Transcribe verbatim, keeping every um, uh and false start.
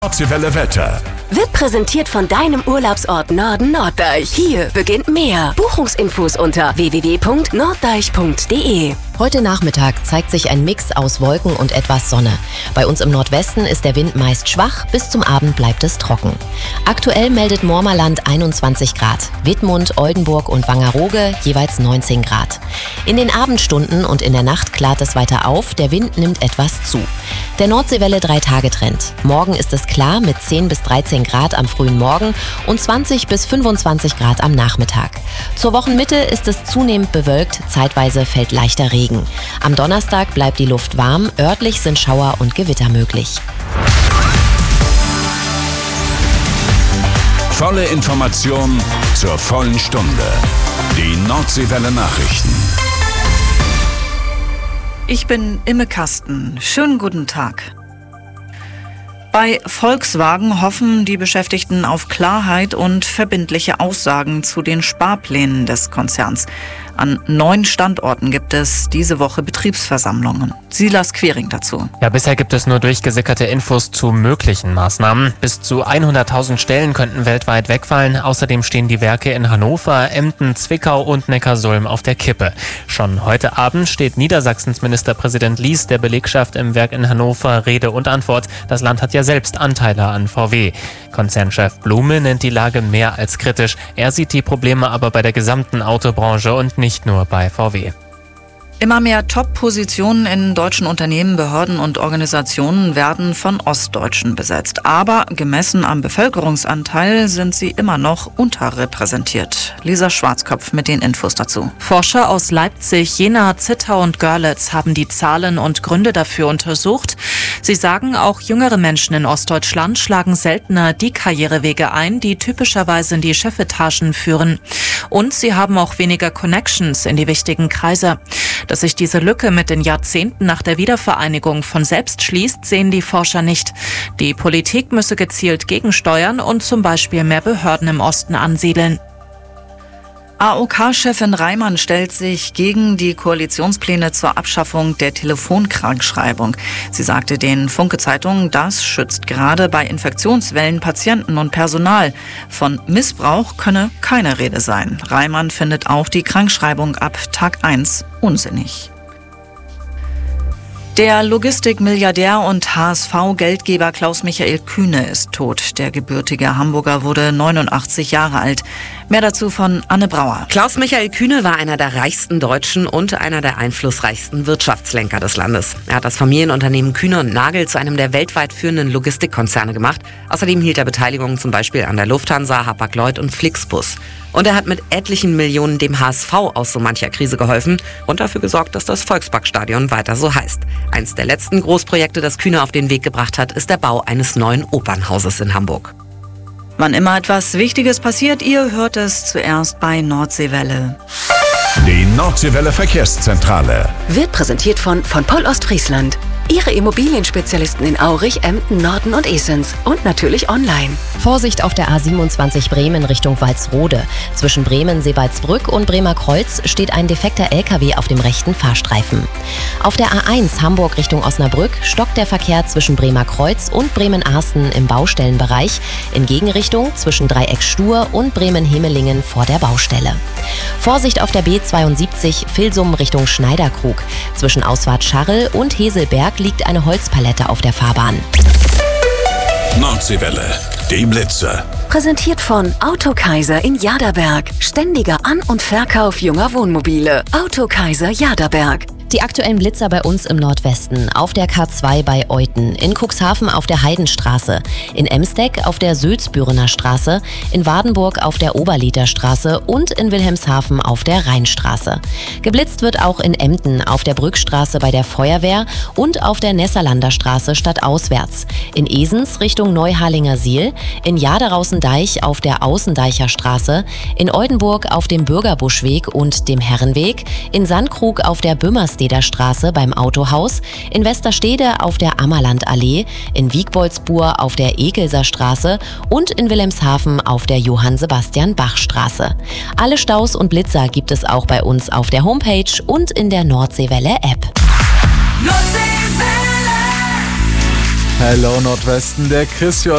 Nordseewelle Wetter wird präsentiert von deinem Urlaubsort Norden Norddeich. Hier beginnt mehr. Buchungsinfos unter w w w punkt norddeich punkt d e. Heute Nachmittag zeigt sich ein Mix aus Wolken und etwas Sonne. Bei uns im Nordwesten ist der Wind meist schwach, bis zum Abend bleibt es trocken. Aktuell meldet Mormerland einundzwanzig Grad, Wittmund, Oldenburg und Wangerooge jeweils neunzehn Grad. In den Abendstunden und in der Nacht klart es weiter auf, der Wind nimmt etwas zu. Der Nordseewelle drei-Tage-Trend. Morgen ist es klar mit zehn bis dreizehn Grad am frühen Morgen und zwanzig bis fünfundzwanzig Grad am Nachmittag. Zur Wochenmitte ist es zunehmend bewölkt, zeitweise fällt leichter Regen. Am Donnerstag bleibt die Luft warm, örtlich sind Schauer und Gewitter möglich. Volle Information zur vollen Stunde. Die Nordseewelle Nachrichten. Ich bin Imme Kasten. Schönen guten Tag. Bei Volkswagen hoffen die Beschäftigten auf Klarheit und verbindliche Aussagen zu den Sparplänen des Konzerns. An neun Standorten gibt es diese Woche Betriebsversammlungen. Silas Quering dazu. Ja, bisher gibt es nur durchgesickerte Infos zu möglichen Maßnahmen. Bis zu hunderttausend Stellen könnten weltweit wegfallen. Außerdem stehen die Werke in Hannover, Emden, Zwickau und Neckarsulm auf der Kippe. Schon heute Abend steht Niedersachsens Ministerpräsident Lies der Belegschaft im Werk in Hannover Rede und Antwort. Das Land hat ja selbst Anteile an V W. Konzernchef Blume nennt die Lage mehr als kritisch. Er sieht die Probleme aber bei der gesamten Autobranche und nicht nur bei V W. Immer mehr Top-Positionen in deutschen Unternehmen, Behörden und Organisationen werden von Ostdeutschen besetzt. Aber gemessen am Bevölkerungsanteil sind sie immer noch unterrepräsentiert. Lisa Schwarzkopf mit den Infos dazu. Forscher aus Leipzig, Jena, Zittau und Görlitz haben die Zahlen und Gründe dafür untersucht. Sie sagen, auch jüngere Menschen in Ostdeutschland schlagen seltener die Karrierewege ein, die typischerweise in die Chefetagen führen. Und sie haben auch weniger Connections in die wichtigen Kreise. Dass sich diese Lücke mit den Jahrzehnten nach der Wiedervereinigung von selbst schließt, sehen die Forscher nicht. Die Politik müsse gezielt gegensteuern und zum Beispiel mehr Behörden im Osten ansiedeln. A O K-Chefin Reimann stellt sich gegen die Koalitionspläne zur Abschaffung der Telefonkrankschreibung. Sie sagte den Funke-Zeitungen, das schützt gerade bei Infektionswellen Patienten und Personal. Von Missbrauch könne keine Rede sein. Reimann findet auch die Krankschreibung ab Tag eins unsinnig. Der Logistikmilliardär und H S V-Geldgeber Klaus-Michael Kühne ist tot. Der gebürtige Hamburger wurde neunundachtzig Jahre alt. Mehr dazu von Anne Brauer. Klaus-Michael Kühne war einer der reichsten Deutschen und einer der einflussreichsten Wirtschaftslenker des Landes. Er hat das Familienunternehmen Kühne und Nagel zu einem der weltweit führenden Logistikkonzerne gemacht. Außerdem hielt er Beteiligungen zum Beispiel an der Lufthansa, Hapag-Lloyd und Flixbus. Und er hat mit etlichen Millionen dem H S V aus so mancher Krise geholfen und dafür gesorgt, dass das Volksparkstadion weiter so heißt. Eins der letzten Großprojekte, das Kühne auf den Weg gebracht hat, ist der Bau eines neuen Opernhauses in Hamburg. Wann immer etwas Wichtiges passiert, ihr hört es zuerst bei Nordseewelle. Die Nordseewelle Verkehrszentrale Wird präsentiert von von Poll Ostfriesland. Ihre Immobilienspezialisten in Aurich, Emden, Norden und Esens. Und natürlich online. Vorsicht auf der A siebenundzwanzig Bremen Richtung Walsrode. Zwischen Bremen-Sebalsbrück und Bremer Kreuz steht ein defekter L K W auf dem rechten Fahrstreifen. Auf der A eins Hamburg Richtung Osnabrück stockt der Verkehr zwischen Bremer Kreuz und Bremen-Arsten im Baustellenbereich, in Gegenrichtung zwischen Dreieck Stur und Bremen-Hemelingen vor der Baustelle. Vorsicht auf der B zweiundsiebzig Vilsum Richtung Schneiderkrug. Zwischen Ausfahrt Scharrel und Heselberg liegt eine Holzpalette auf der Fahrbahn. Nordseewelle, die Blitze. Präsentiert von Autokaiser in Jaderberg. Ständiger An- und Verkauf junger Wohnmobile. Autokaiser Jaderberg. Die aktuellen Blitzer bei uns im Nordwesten, auf der K zwei bei Euthen, in Cuxhaven auf der Heidenstraße, in Emsteck auf der Sülzbürener Straße, in Wardenburg auf der Oberlether Straße und in Wilhelmshaven auf der Rheinstraße. Geblitzt wird auch in Emden auf der Brückstraße bei der Feuerwehr und auf der Nesserlander Straße stadtauswärts, in Esens Richtung Neuharlinger Siel, in Jaderaußendeich auf der Außendeicher Straße, in Oldenburg auf dem Bürgerbuschweg und dem Herrenweg, in Sandkrug auf der Böhmersteder Straße beim Autohaus, in Westerstede auf der Ammerlandallee, in Wiegboldsbur auf der Ekelser Straße und in Wilhelmshaven auf der Johann-Sebastian-Bach-Straße. Alle Staus und Blitzer gibt es auch bei uns auf der Homepage und in der Nordseewelle-App. Nordseewelle. Hallo Nordwesten, der Chris für